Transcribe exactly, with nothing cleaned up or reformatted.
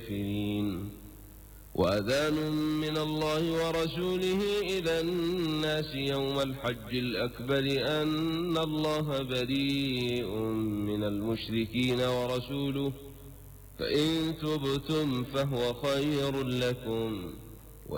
الكافرين. وأذان من الله ورسوله إلى الناس يوم الحج الأكبر أن الله بريء من المشركين ورسوله، فإن تبتم فهو خير لكم،